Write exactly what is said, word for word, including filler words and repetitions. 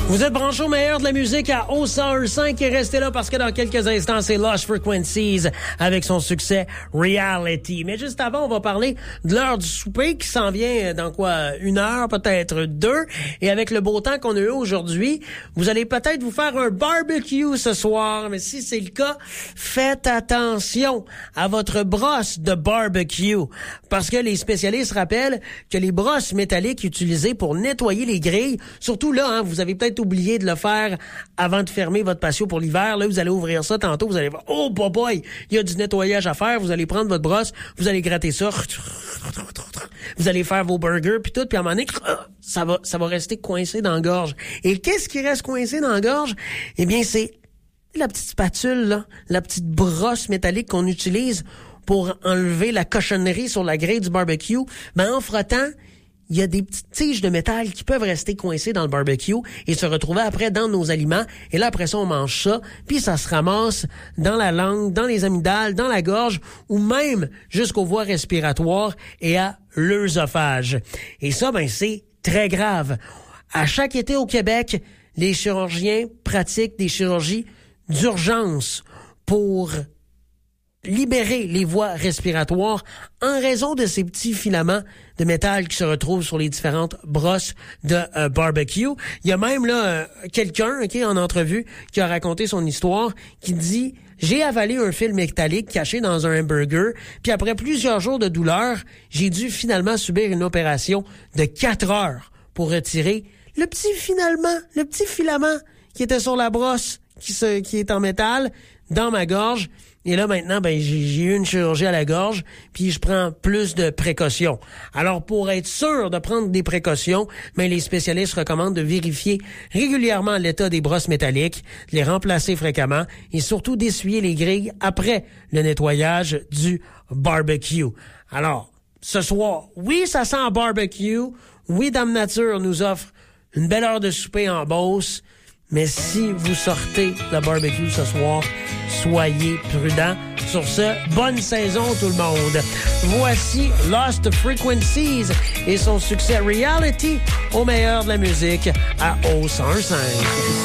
Vous êtes branchés au meilleur de la musique à O cent un cinq et restez là parce que dans quelques instants, c'est Lost Frequencies avec son succès Reality. Mais juste avant, on va parler de l'heure du souper qui s'en vient dans quoi? Une heure, peut-être deux. Et avec le beau temps qu'on a eu aujourd'hui, vous allez peut-être vous faire un barbecue ce soir. Mais si c'est le cas, faites attention à votre brosse de barbecue. Parce que les spécialistes rappellent que les brosses métalliques utilisées pour nettoyer les grilles, surtout là, hein, vous avez peut-être oublié de le faire avant de fermer votre patio pour l'hiver. Là, vous allez ouvrir ça tantôt, vous allez voir, oh boy, boy, il y a du nettoyage à faire. Vous allez prendre votre brosse, vous allez gratter ça, vous allez faire vos burgers puis tout, puis à un moment donné, ça va, ça va rester coincé dans la gorge. Et qu'est-ce qui reste coincé dans la gorge? Eh bien, c'est la petite spatule, là, la petite brosse métallique qu'on utilise pour enlever la cochonnerie sur la grille du barbecue. Ben, en frottant, il y a des petites tiges de métal qui peuvent rester coincées dans le barbecue et se retrouver après dans nos aliments. Et là, après ça, on mange ça, puis ça se ramasse dans la langue, dans les amygdales, dans la gorge, ou même jusqu'aux voies respiratoires et à l'œsophage. Et ça, ben, c'est très grave. À chaque été au Québec, les chirurgiens pratiquent des chirurgies d'urgence pour libérer les voies respiratoires en raison de ces petits filaments de métal qui se retrouvent sur les différentes brosses de euh, barbecue. Il y a même là euh, quelqu'un okay, en entrevue qui a raconté son histoire qui dit « J'ai avalé un fil métallique caché dans un hamburger, puis après plusieurs jours de douleur, j'ai dû finalement subir une opération de quatre heures pour retirer le petit finalement, le petit filament qui était sur la brosse qui, se, qui est en métal dans ma gorge. » Et là, maintenant, ben, j'ai, j'ai eu une chirurgie à la gorge, puis je prends plus de précautions. Alors, pour être sûr de prendre des précautions, ben, les spécialistes recommandent de vérifier régulièrement l'état des brosses métalliques, de les remplacer fréquemment et surtout d'essuyer les grilles après le nettoyage du barbecue. Alors, ce soir, oui, ça sent barbecue. Oui, Dame Nature nous offre une belle heure de souper en Beauce. Mais si vous sortez de barbecue ce soir, soyez prudents. Sur ce, bonne saison tout le monde. Voici Lost Frequencies et son succès Reality au meilleur de la musique à O cent un cinq.